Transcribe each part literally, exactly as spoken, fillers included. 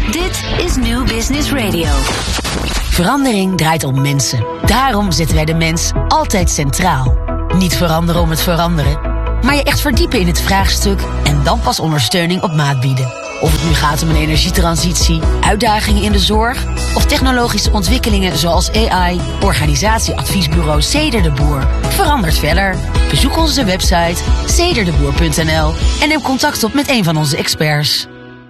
Dit is New Business Radio. Verandering draait om mensen. Daarom zetten wij de mens altijd centraal. Niet veranderen om het veranderen, maar je echt verdiepen in het vraagstuk en dan pas ondersteuning op maat bieden. Of het nu gaat om een energietransitie, uitdagingen in de zorg of technologische ontwikkelingen zoals A I, organisatieadviesbureau Ceder de Boer verandert verder. Bezoek onze website cederdeboer punt n l en neem contact op met een van onze experts.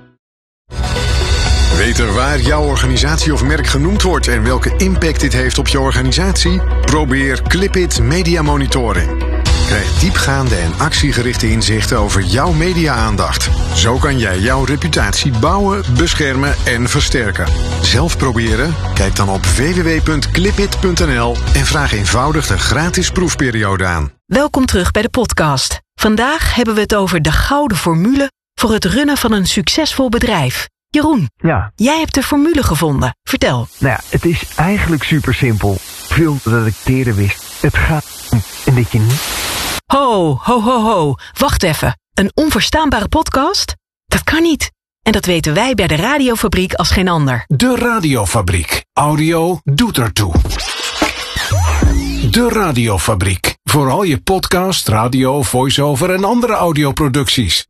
Weet er waar jouw organisatie of merk genoemd wordt en welke impact dit heeft op je organisatie? Probeer Clipit Media Monitoring. Krijg diepgaande en actiegerichte inzichten over jouw media-aandacht. Zo kan jij jouw reputatie bouwen, beschermen en versterken. Zelf proberen? Kijk dan op w w w punt clipit punt n l en vraag eenvoudig de gratis proefperiode aan. Welkom terug bij de podcast. Vandaag hebben we het over de gouden formule voor het runnen van een succesvol bedrijf. Jeroen, ja. Jij hebt de formule gevonden. Vertel. Nou ja, het is eigenlijk super simpel. Veel dat ik eerder wist. Het gaat om en dat je niet... Ho, ho, ho, ho. Wacht even. Een onverstaanbare podcast? Dat kan niet. En dat weten wij bij de Radiofabriek als geen ander. De Radiofabriek. Audio doet ertoe. De Radiofabriek. Voor al je podcast, radio, voice-over en andere audioproducties.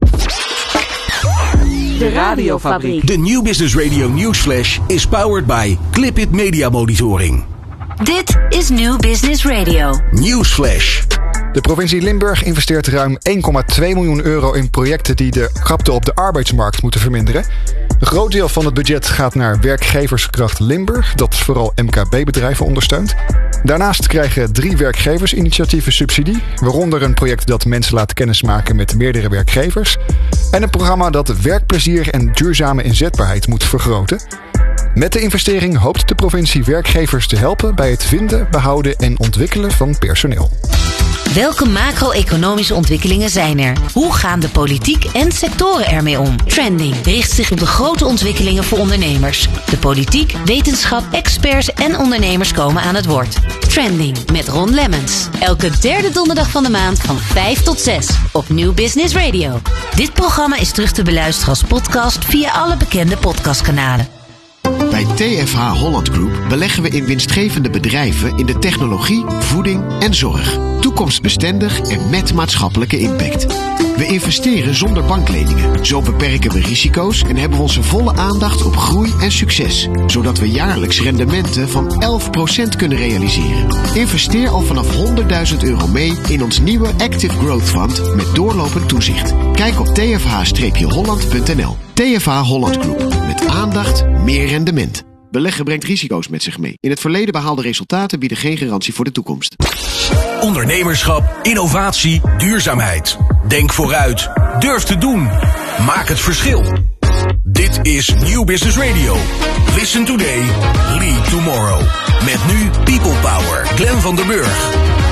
De Radiofabriek. De New Business Radio Newsflash is powered by Clipit Media Monitoring. Dit is New Business Radio. Newsflash. De provincie Limburg investeert ruim één komma twee miljoen euro in projecten die de krapte op de arbeidsmarkt moeten verminderen. Een groot deel van het budget gaat naar Werkgeverskracht Limburg, dat vooral M K B-bedrijven ondersteunt. Daarnaast krijgen drie werkgeversinitiatieven subsidie, waaronder een project dat mensen laat kennismaken met meerdere werkgevers en een programma dat werkplezier en duurzame inzetbaarheid moet vergroten. Met de investering hoopt de provincie werkgevers te helpen bij het vinden, behouden en ontwikkelen van personeel. Welke macro-economische ontwikkelingen zijn er? Hoe gaan de politiek en sectoren ermee om? Trending richt zich op de grote ontwikkelingen voor ondernemers. De politiek, wetenschap, experts en ondernemers komen aan het woord. Trending met Ron Lemmens. Elke derde donderdag van de maand van vijf tot zes op New Business Radio. Dit programma is terug te beluisteren als podcast via alle bekende podcastkanalen. Bij T F H Holland Group beleggen we in winstgevende bedrijven in de technologie, voeding en zorg. Toekomstbestendig en met maatschappelijke impact. We investeren zonder bankleningen. Zo beperken we risico's en hebben we onze volle aandacht op groei en succes. Zodat we jaarlijks rendementen van elf procent kunnen realiseren. Investeer al vanaf honderdduizend euro mee in ons nieuwe Active Growth Fund met doorlopend toezicht. Kijk op t f h holland punt n l. T F H Holland Group. Met aandacht, meer rendement. Beleggen brengt risico's met zich mee. In het verleden behaalde resultaten bieden geen garantie voor de toekomst. Ondernemerschap, innovatie, duurzaamheid. Denk vooruit. Durf te doen. Maak het verschil. Dit is New Business Radio. Listen today, lead tomorrow. Met nu People Power. Glenn van der Burg.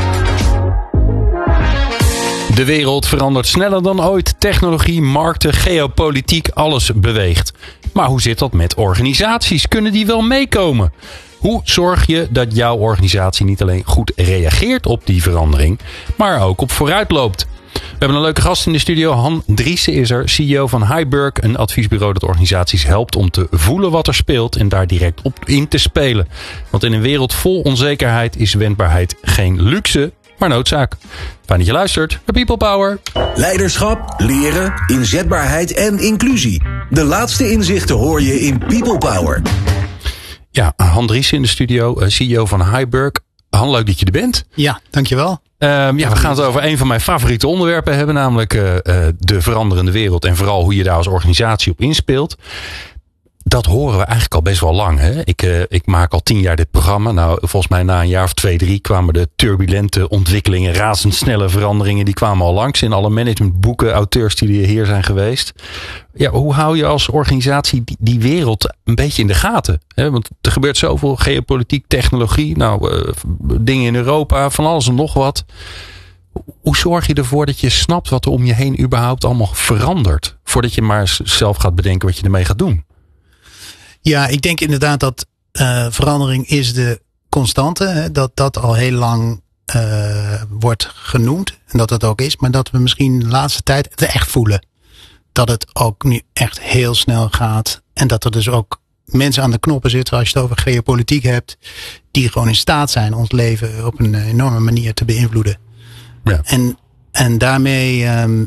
De wereld verandert sneller dan ooit. Technologie, markten, geopolitiek, alles beweegt. Maar hoe zit dat met organisaties? Kunnen die wel meekomen? Hoe zorg je dat jouw organisatie niet alleen goed reageert op die verandering, maar ook op vooruit loopt? We hebben een leuke gast in de studio. Han Driessen is er, C E O van Hyberg, een adviesbureau dat organisaties helpt om te voelen wat er speelt en daar direct op in te spelen. Want in een wereld vol onzekerheid is wendbaarheid geen luxe, maar noodzaak. Fijn dat je luistert naar People Power. Leiderschap, leren, inzetbaarheid en inclusie. De laatste inzichten hoor je in People Power. Ja, Han Driessen in de studio, C E O van Hyberg. Han, leuk dat je er bent. Ja, dankjewel. Um, ja, we gaan het over een van mijn favoriete onderwerpen hebben, namelijk uh, uh, de veranderende wereld en vooral hoe je daar als organisatie op inspeelt. Dat horen we eigenlijk al best wel lang. Hè? Ik, uh, ik maak al tien jaar dit programma. Nou, volgens mij na een jaar of twee, drie kwamen de turbulente ontwikkelingen, razendsnelle veranderingen, die kwamen al langs in alle managementboeken, auteurs die hier zijn geweest. Ja, hoe hou je als organisatie die, die wereld een beetje in de gaten? Hè? Want er gebeurt zoveel geopolitiek, technologie, nou, uh, dingen in Europa, van alles en nog wat. Hoe zorg je ervoor dat je snapt wat er om je heen überhaupt allemaal verandert? Voordat je maar zelf gaat bedenken wat je ermee gaat doen. Ja, ik denk inderdaad dat uh, verandering is de constante. Hè, dat dat al heel lang uh, wordt genoemd. En dat dat ook is. Maar dat we misschien de laatste tijd het echt voelen. Dat het ook nu echt heel snel gaat. En dat er dus ook mensen aan de knoppen zitten, als je het over geopolitiek hebt, die gewoon in staat zijn ons leven op een enorme manier te beïnvloeden. Ja. En, en daarmee um,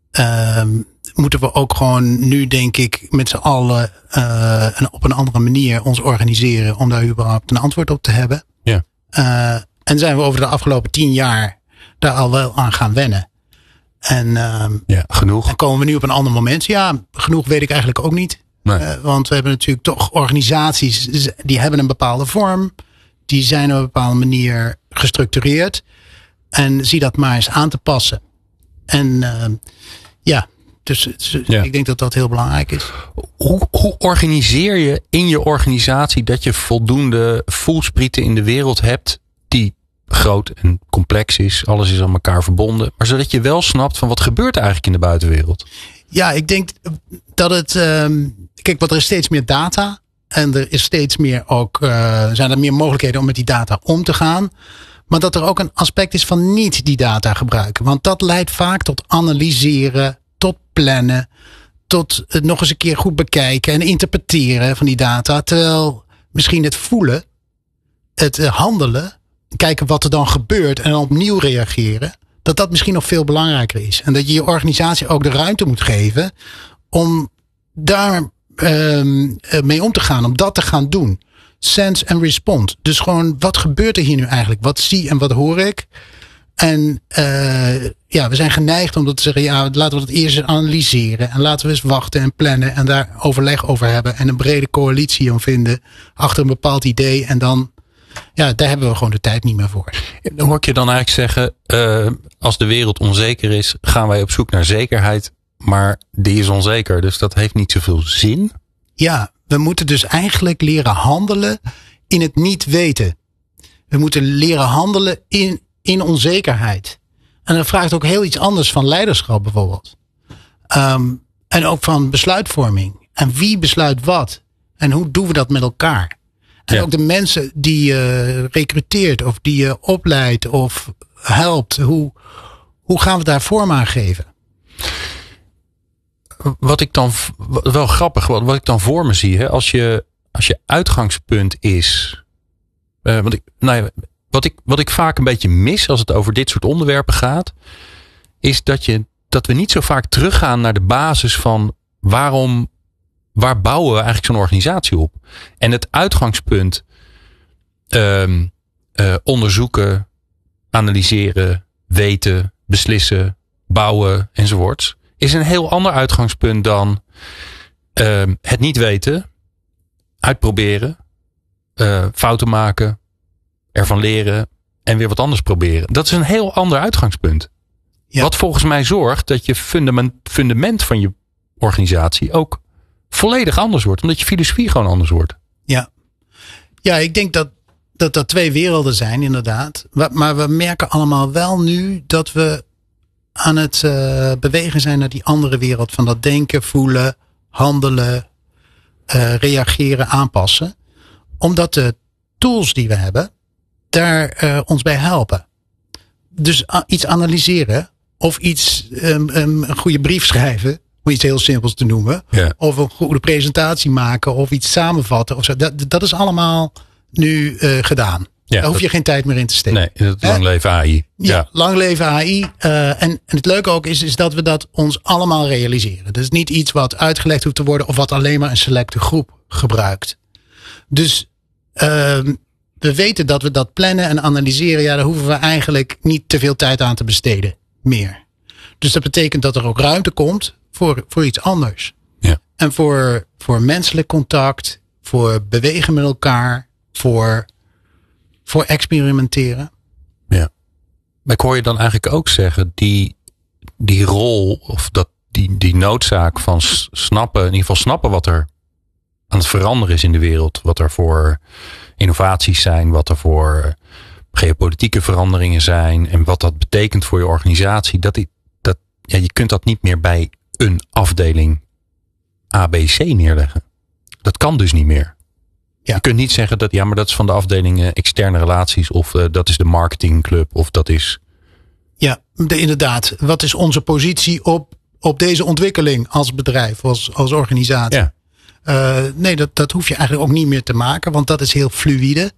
um, moeten we ook gewoon nu, denk ik, met z'n allen uh, en op een andere manier ons organiseren om daar überhaupt een antwoord op te hebben. Ja. Uh, en zijn we over de afgelopen tien jaar daar al wel aan gaan wennen. En, um, ja, genoeg. En komen we nu op een ander moment? Ja, genoeg weet ik eigenlijk ook niet. Nee. Uh, want we hebben natuurlijk toch organisaties, die hebben een bepaalde vorm. Die zijn op een bepaalde manier gestructureerd. En zie dat maar eens aan te passen. En uh, ja, dus, dus ja. ik denk dat dat heel belangrijk is. Hoe, hoe organiseer je in je organisatie dat je voldoende voelsprieten in de wereld hebt die groot en complex is. Alles is aan elkaar verbonden. Maar zodat je wel snapt van wat gebeurt er eigenlijk in de buitenwereld. Ja, ik denk dat het... Um, kijk, wat er is steeds meer data. En er is steeds meer ook... Uh, zijn er meer mogelijkheden om met die data om te gaan. Maar dat er ook een aspect is van niet die data gebruiken. Want dat leidt vaak tot analyseren, tot plannen, tot het nog eens een keer goed bekijken en interpreteren van die data. Terwijl misschien het voelen, het handelen, kijken wat er dan gebeurt en dan opnieuw reageren, dat dat misschien nog veel belangrijker is. En dat je je organisatie ook de ruimte moet geven om daar um, mee om te gaan, om dat te gaan doen. Sense and respond. Dus gewoon, wat gebeurt er hier nu eigenlijk? Wat zie en wat hoor ik? En uh, ja, we zijn geneigd om dat te zeggen, ja, laten we dat eerst eens analyseren. En laten we eens wachten en plannen en daar overleg over hebben. En een brede coalitie om vinden achter een bepaald idee. En dan, ja, daar hebben we gewoon de tijd niet meer voor. Dan hoor ik je dan eigenlijk zeggen, uh, als de wereld onzeker is, gaan wij op zoek naar zekerheid. Maar die is onzeker, dus dat heeft niet zoveel zin. Ja, we moeten dus eigenlijk leren handelen in het niet weten. We moeten leren handelen in, in onzekerheid. En dat vraagt ook heel iets anders van leiderschap bijvoorbeeld. Um, en ook van besluitvorming. En wie besluit wat? En hoe doen we dat met elkaar? En ja. ook de mensen die je recruteert of die je opleidt of helpt. Hoe, hoe gaan we daar vorm aan geven? Wat ik dan, wel grappig, wat, wat ik dan voor me zie, hè, als je, als je uitgangspunt is. Uh, want ik, nou ja, wat, ik, wat ik vaak een beetje mis als het over dit soort onderwerpen gaat, is dat, je, dat we niet zo vaak teruggaan naar de basis van waarom, waar bouwen we eigenlijk zo'n organisatie op? En het uitgangspunt, um, uh, onderzoeken, analyseren, weten, beslissen, bouwen enzovoorts, is een heel ander uitgangspunt dan uh, het niet weten, uitproberen, uh, fouten maken, ervan leren en weer wat anders proberen. Dat is een heel ander uitgangspunt. Ja. Wat volgens mij zorgt dat je fundament, fundament van je organisatie ook volledig anders wordt. Omdat je filosofie gewoon anders wordt. Ja, ja ik denk dat dat, dat twee werelden zijn inderdaad. Maar we merken allemaal wel nu dat we aan het uh, bewegen zijn naar die andere wereld van dat denken, voelen, handelen, uh, reageren, aanpassen. Omdat de tools die we hebben daar uh, ons bij helpen. Dus uh, iets analyseren of iets um, um, een goede brief schrijven, om iets heel simpels te noemen, ja. of een goede presentatie maken of iets samenvatten of zo. Dat, dat is allemaal nu uh, gedaan. Ja, Daar hoef dat, je geen tijd meer in te steken. Nee, het lang leven A I. Ja, ja. lang leven A I. Uh, en, en het leuke ook is, is dat we dat ons allemaal realiseren. Dus niet iets wat uitgelegd hoeft te worden of wat alleen maar een selecte groep gebruikt. Dus uh, we weten dat we dat plannen en analyseren. Ja, daar hoeven we eigenlijk niet te veel tijd aan te besteden meer. Dus dat betekent dat er ook ruimte komt voor, voor iets anders. Ja. En voor, voor menselijk contact, voor bewegen met elkaar, voor... Voor experimenteren. Ja. Maar ik hoor je dan eigenlijk ook zeggen, die, die rol of dat, die, die noodzaak van snappen, in ieder geval snappen wat er aan het veranderen is in de wereld. Wat er voor innovaties zijn, wat er voor geopolitieke veranderingen zijn en wat dat betekent voor je organisatie. Dat, die, dat, ja, je kunt dat niet meer bij een afdeling A B C neerleggen. Dat kan dus niet meer. Ja. Je kunt niet zeggen dat, ja, maar dat is van de afdeling uh, externe relaties of uh, dat is de marketingclub of dat is. Ja, de, inderdaad. Wat is onze positie op, op deze ontwikkeling als bedrijf, als, als organisatie? Ja. Uh, nee, dat, dat hoef je eigenlijk ook niet meer te maken. Want dat is heel fluïde.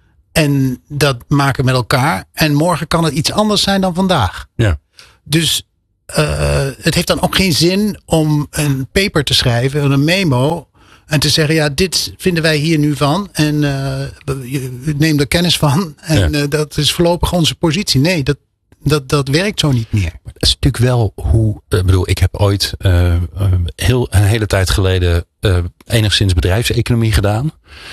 En dat maken we met elkaar. En morgen kan het iets anders zijn dan vandaag. Ja. Dus uh, het heeft dan ook geen zin om een paper te schrijven. Een memo. En te zeggen, ja, dit vinden wij hier nu van. En uh, neem er kennis van. En ja. uh, dat is voorlopig onze positie. Nee, dat, dat, dat werkt zo niet meer. Dat is natuurlijk wel hoe... Ik uh, bedoel, ik heb ooit uh, heel, een hele tijd geleden uh, enigszins bedrijfseconomie gedaan.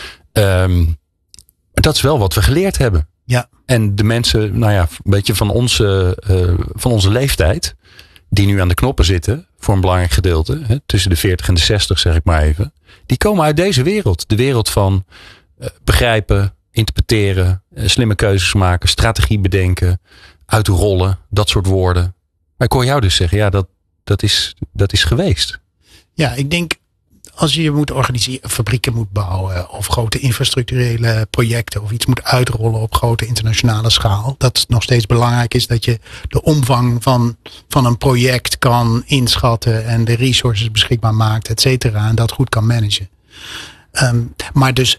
Um, dat is wel wat we geleerd hebben. Ja. En de mensen, nou ja, een beetje van onze, uh, van onze leeftijd... die nu aan de knoppen zitten, voor een belangrijk gedeelte... Hè, tussen de veertig en de zestig, zeg ik maar even... die komen uit deze wereld. De wereld van uh, begrijpen, interpreteren... Uh, slimme keuzes maken, strategie bedenken... uitrollen, dat soort woorden. Maar ik hoor jou dus zeggen, ja, dat, dat, is, dat is geweest. Ja, ik denk... als je moet organiseren, fabrieken moet bouwen... of grote infrastructurele projecten... of iets moet uitrollen op grote internationale schaal... dat het nog steeds belangrijk is dat je de omvang van, van een project kan inschatten... en de resources beschikbaar maakt, et cetera. En dat goed kan managen. Um, maar dus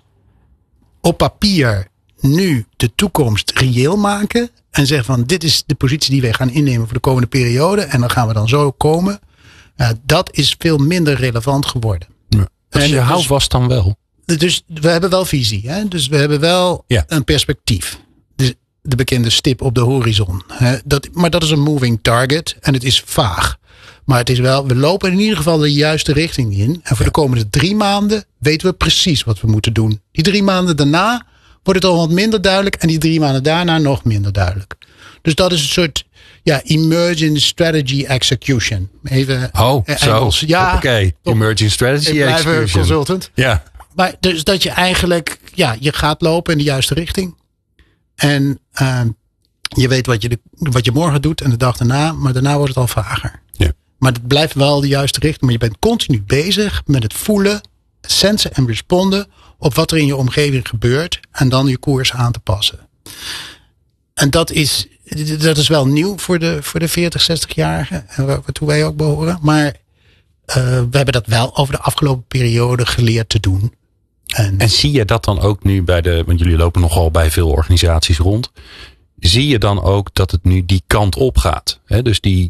op papier nu de toekomst reëel maken... en zeggen van dit is de positie die wij gaan innemen voor de komende periode... en dan gaan we dan zo komen... Uh, dat is veel minder relevant geworden. Ja. Dus je houvast dan wel? Dus we hebben wel visie. Hè? Dus we hebben wel ja. een perspectief. Dus de bekende stip op de horizon. Hè? Dat, maar dat is een moving target. En het is vaag. Maar het is wel, we lopen in ieder geval de juiste richting in. En voor ja. de komende drie maanden weten we precies wat we moeten doen. Die drie maanden daarna wordt het al wat minder duidelijk. En die drie maanden daarna nog minder duidelijk. Dus dat is een soort... ja, emerging strategy execution. Even oh, Engels. Zo. Ja, oké. Okay. Emerging strategy ik execution. Blijf consultant. Ja. Maar dus dat je eigenlijk, ja, je gaat lopen in de juiste richting. En uh, je weet wat je, de, wat je morgen doet en de dag daarna, maar daarna wordt het al vager. Ja. Maar het blijft wel de juiste richting. Maar je bent continu bezig met het voelen, sensen en responden op wat er in je omgeving gebeurt. En dan je koers aan te passen. En dat is, dat is wel nieuw voor de, voor de veertig, zestig-jarigen. Waartoe wij ook behoren. Maar uh, we hebben dat wel over de afgelopen periode geleerd te doen. En, en zie je dat dan ook nu bij de, want jullie lopen nogal bij veel organisaties rond. Zie je dan ook dat het nu die kant op gaat? Hè? Dus die,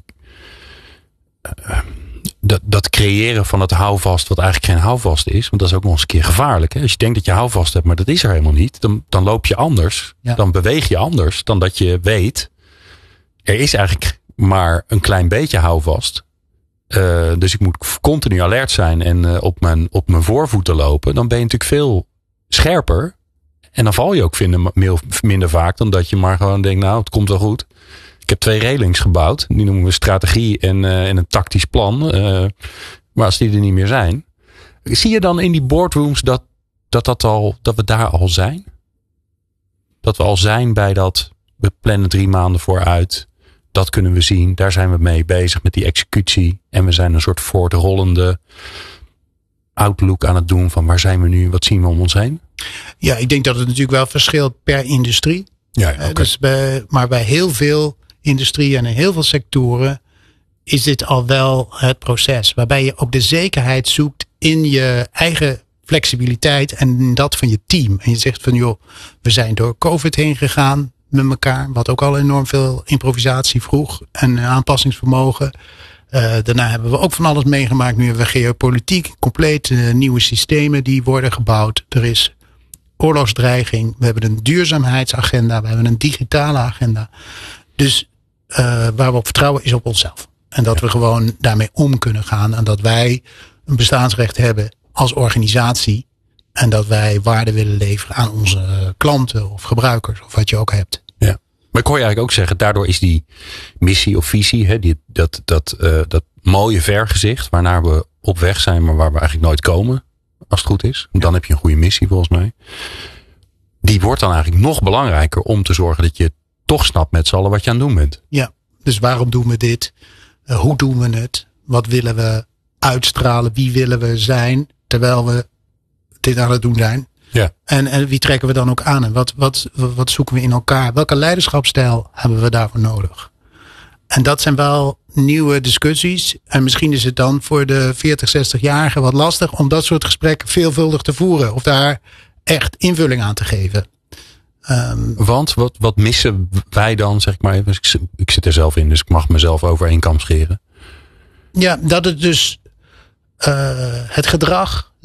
uh, dat, dat creëren van het houvast, wat eigenlijk geen houvast is. Want dat is ook nog eens een keer gevaarlijk. Hè? Als je denkt dat je houvast hebt, maar dat is er helemaal niet. Dan, dan loop je anders. Ja. Dan beweeg je anders dan dat je weet. Er is eigenlijk maar een klein beetje houvast. Uh, dus ik moet continu alert zijn en uh, op, mijn, op mijn voorvoeten lopen. Dan ben je natuurlijk veel scherper. En dan val je ook vinden, minder vaak dan dat je maar gewoon denkt, nou, het komt wel goed. Ik heb twee railings gebouwd. Die noemen we strategie en, uh, en een tactisch plan. Uh, maar als die er niet meer zijn. Zie je dan in die boardrooms dat, dat, dat, al, dat we daar al zijn? Dat we al zijn bij dat, we plannen drie maanden vooruit. Dat kunnen we zien. Daar zijn we mee bezig met die executie. En we zijn een soort voortrollende outlook aan het doen van waar zijn we nu? Wat zien we om ons heen? Ja, ik denk dat het natuurlijk wel verschilt per industrie. Ja, okay. uh, dus bij, maar bij heel veel industrieën en in heel veel sectoren is dit al wel het proces. Waarbij je ook de zekerheid zoekt in je eigen flexibiliteit en in dat van je team. En je zegt van joh, we zijn door COVID heen gegaan met elkaar. Wat ook al enorm veel improvisatie vroeg en aanpassingsvermogen. Uh, daarna hebben we ook van alles meegemaakt. Nu hebben we geopolitiek, compleet uh, nieuwe systemen die worden gebouwd. Er is oorlogsdreiging. We hebben een duurzaamheidsagenda. We hebben een digitale agenda. Dus uh, waar we op vertrouwen is op onszelf. En dat ja. we gewoon daarmee om kunnen gaan. En dat wij een bestaansrecht hebben als organisatie. En dat wij waarde willen leveren aan onze klanten of gebruikers. Of wat je ook hebt. Ja. Maar ik hoor je eigenlijk ook zeggen, daardoor is die missie of visie, hè, die, dat, dat, uh, dat mooie vergezicht waarnaar we op weg zijn, maar waar we eigenlijk nooit komen, als het goed is. Dan heb je een goede missie volgens mij. Die wordt dan eigenlijk nog belangrijker om te zorgen dat je toch snapt met z'n allen wat je aan het doen bent. Ja, dus waarom doen we dit? Uh, hoe doen we het? Wat willen we uitstralen? Wie willen we zijn? Terwijl we dit aan het doen zijn. Ja. En, en wie trekken we dan ook aan? En wat, wat, wat zoeken we in elkaar? Welke leiderschapsstijl hebben we daarvoor nodig? En dat zijn wel nieuwe discussies. En misschien is het dan voor de veertig, zestig-jarigen wat lastig om dat soort gesprekken veelvuldig te voeren. Of daar echt invulling aan te geven. Um, Want wat, wat missen wij dan, zeg ik maar even. Ik, ik zit er zelf in, dus ik mag mezelf over één kam scheren. Ja, dat het dus uh, het gedrag